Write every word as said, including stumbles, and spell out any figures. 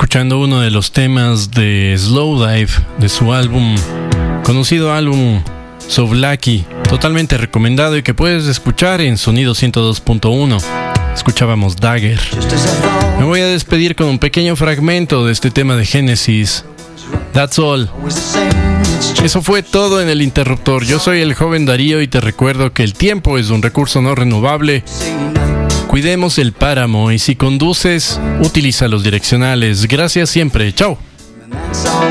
escuchando uno de los temas de Slowdive, de su álbum, conocido álbum Souvlaki, totalmente recomendado y que puedes escuchar en Sonido ciento dos punto uno. Escuchábamos Dagger. Me voy a despedir con un pequeño fragmento de este tema de Genesis, That's All. Eso fue todo en el interruptor. Yo soy el joven Darío y te recuerdo que el tiempo es un recurso no renovable. Cuidemos el páramo y si conduces, utiliza los direccionales. Gracias siempre. Chao.